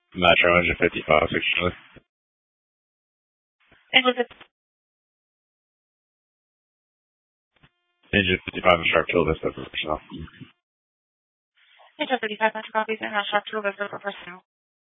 Metro Engine 55, actually. Engine 55 and Sharptail Vista for personnel. Engine 55 Metro copies and Sharptail Vista for personnel.